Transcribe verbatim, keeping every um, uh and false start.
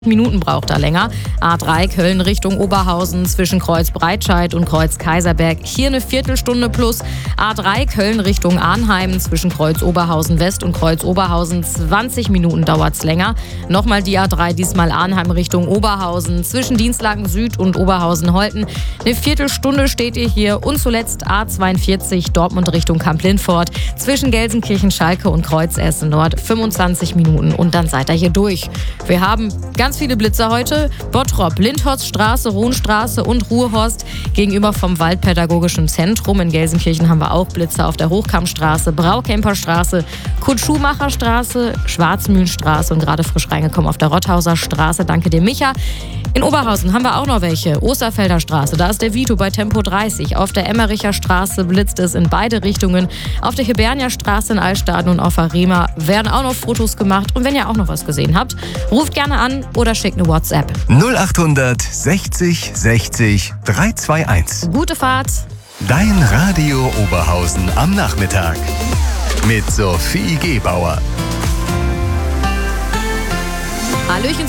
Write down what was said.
Minuten braucht er länger. A drei Köln Richtung Oberhausen zwischen Kreuz Breitscheid und Kreuz Kaiserberg. Hier eine Viertelstunde plus. A drei Köln Richtung Arnheim zwischen Kreuz Oberhausen West und Kreuz Oberhausen. zwanzig Minuten dauert's länger. Nochmal die A drei, diesmal Arnheim Richtung Oberhausen zwischen Dienstlaken Süd und Oberhausen-Holten. Eine Viertelstunde steht ihr hier. Und zuletzt A zweiundvierzig Dortmund Richtung Kamp-Lindfort zwischen Gelsenkirchen Schalke und Kreuz Essen Nord. fünfundzwanzig Minuten und dann seid ihr hier durch. Wir haben ganz viele Blitzer heute. Bottrop, Lindhorststraße, Rohnstraße und Ruhrhorst gegenüber vom Waldpädagogischen Zentrum. In Gelsenkirchen haben wir auch Blitzer auf der Hochkammstraße, Braukemperstraße, Kurt-Schumacher-Straße, Schwarzmühlenstraße und gerade frisch reingekommen auf der Rotthauser Straße. Danke dir, Micha. In Oberhausen haben wir auch noch welche. Osterfelder Straße, da ist der Vito bei Tempo dreißig. Auf der Emmericher Straße blitzt es in beide Richtungen. Auf der Hibernia Straße in Altstaden und auf der Rema werden auch noch Fotos gemacht. Und wenn ihr auch noch was gesehen habt, ruft gerne an oder schickt eine WhatsApp. null achthundert sechzig sechzig dreihunderteinundzwanzig. Gute Fahrt. Dein Radio Oberhausen am Nachmittag. Mit Sophie Gebauer. Hallöchen